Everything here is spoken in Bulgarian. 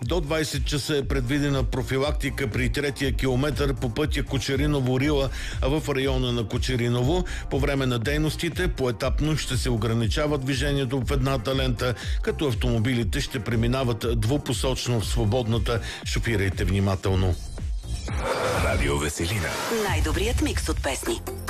До 20 часа е предвидена профилактика при третия километър по пътя Кочериново-Рила в района на Кочериново. По време на дейностите поетапно ще се ограничава движението в едната лента, като автомобилите ще преминават двупосочно в свободната. Шофирайте внимателно. Радио Веселина. Най-добрият микс от песни.